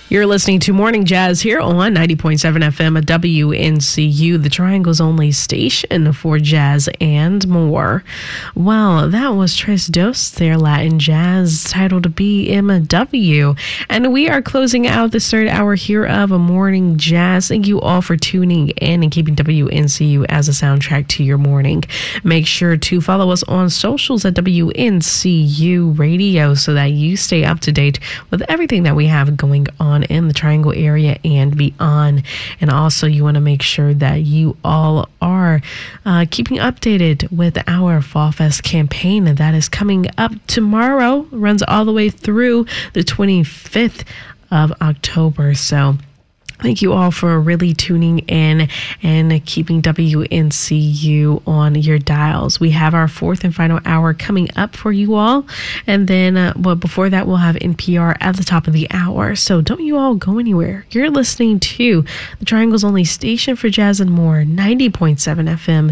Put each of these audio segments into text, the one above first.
You're listening to Morning Jazz here on 90.7 FM at WNCU, the Triangle's only station for jazz and more. Well, that was Tres Dos, their Latin jazz titled BMW. And we are closing out this third hour here of a Morning Jazz. Thank you all for tuning in and keeping WNCU as a soundtrack to your morning. Make sure to follow us on socials at WNCU Radio so that you stay up to date with everything that we have going on in the Triangle area and beyond. And also you want to make sure that you all are keeping updated with our Fall Fest campaign that is coming up tomorrow, runs all the way through the 25th of October. So thank you all for really tuning in and keeping WNCU on your dials. We have our fourth and final hour coming up for you all. And then, before that, we'll have NPR at the top of the hour. So don't you all go anywhere. You're listening to the Triangle's only station for jazz and more, 90.7 FM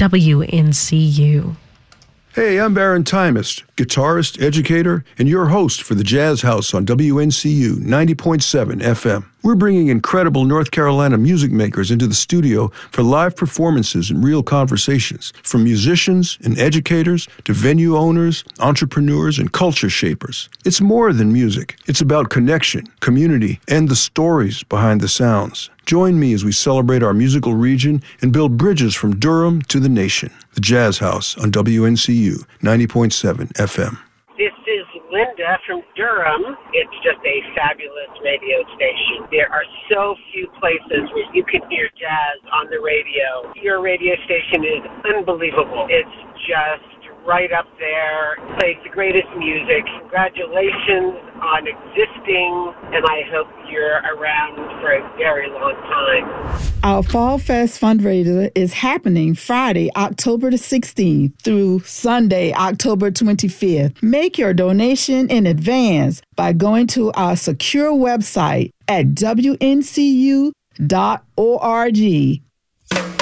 WNCU. Hey, I'm Baron Timist, guitarist, educator, and your host for the Jazz House on WNCU 90.7 FM. We're bringing incredible North Carolina music makers into the studio for live performances and real conversations, from musicians and educators to venue owners, entrepreneurs, and culture shapers. It's more than music. It's about connection, community, and the stories behind the sounds. Join me as we celebrate our musical region and build bridges from Durham to the nation. The Jazz House on WNCU 90.7 FM. This is Linda from Durham. It's just a fabulous radio station. There are so few places where you can hear jazz on the radio. Your radio station is unbelievable. It's just right up there, plays the greatest music. Congratulations on existing, and I hope you're around for a very long time. Our Fall Fest fundraiser is happening Friday, October the 16th through Sunday, October 25th. Make your donation in advance by going to our secure website at WNCU.org